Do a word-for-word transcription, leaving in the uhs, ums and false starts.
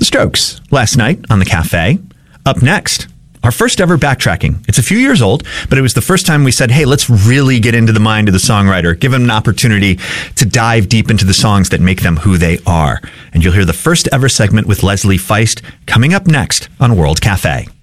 Strokes last night on the Cafe. Up next, our first ever backtracking. It's a few years old, but it was the first time we said, hey, let's really get into the mind of the songwriter, give them an opportunity to dive deep into the songs that make them who they are. And you'll hear the first ever segment with Leslie Feist coming up next on World Cafe.